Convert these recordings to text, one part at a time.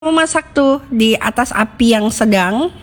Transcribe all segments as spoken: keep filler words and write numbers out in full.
Memasak tuh di atas api yang sedang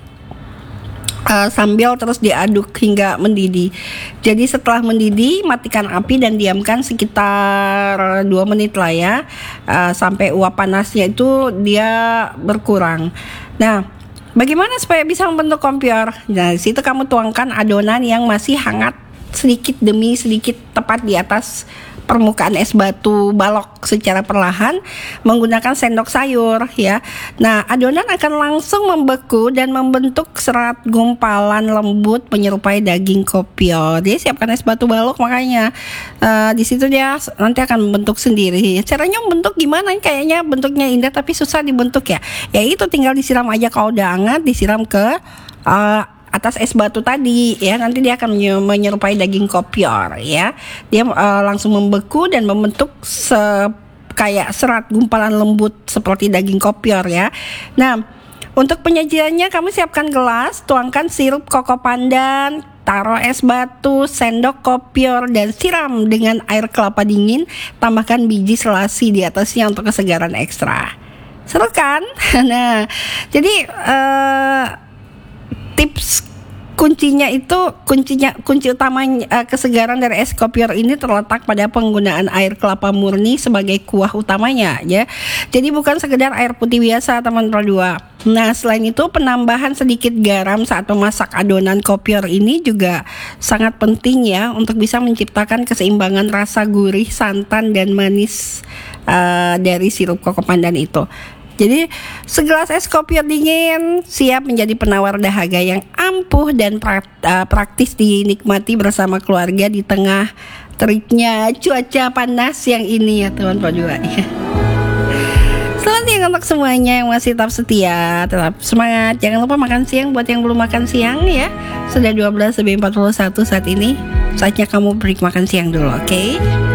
uh, sambil terus diaduk hingga mendidih. Jadi setelah mendidih, matikan api dan diamkan sekitar dua menit lah ya, uh, sampai uap panasnya itu dia berkurang. Nah, bagaimana supaya bisa membentuk kompyor? Nah, di situ kamu tuangkan adonan yang masih hangat sedikit demi sedikit tepat di atas permukaan es batu balok secara perlahan menggunakan sendok sayur ya. Nah, adonan akan langsung membeku dan membentuk serat gumpalan lembut menyerupai daging kopior. Dia siapkan es batu balok, makanya uh, di situ dia nanti akan membentuk sendiri. Caranya membentuk gimana? Kayaknya bentuknya indah tapi susah dibentuk ya. Ya itu tinggal disiram aja, kalau udah hangat disiram ke uh, atas es batu tadi ya, nanti dia akan menyerupai daging kopior ya. Dia uh, langsung membeku dan membentuk se kayak serat gumpalan lembut seperti daging kopior ya. Nah, untuk penyajiannya kamu siapkan gelas, tuangkan sirup koko pandan, taruh es batu, sendok kopior dan siram dengan air kelapa dingin, tambahkan biji selasi di atasnya untuk kesegaran ekstra. Seru kan? Nah, jadi uh, tips kuncinya itu kuncinya kunci utama uh, kesegaran dari es kopior ini terletak pada penggunaan air kelapa murni sebagai kuah utamanya ya. Jadi bukan sekedar air putih biasa, teman berdua. Nah, selain itu penambahan sedikit garam saat memasak adonan kopior ini juga sangat penting ya, untuk bisa menciptakan keseimbangan rasa gurih, santan dan manis uh, dari sirup koko pandan itu. Jadi segelas es kopior dingin siap menjadi penawar dahaga yang ampuh dan praktis dinikmati bersama keluarga di tengah teriknya cuaca panas yang ini ya teman berdua ya. Selamat siang untuk semuanya yang masih tetap setia, tetap semangat. Jangan lupa makan siang buat yang belum makan siang ya. Sudah dua belas lebih empat puluh satu saat ini. Saatnya kamu break makan siang dulu, oke? Okay?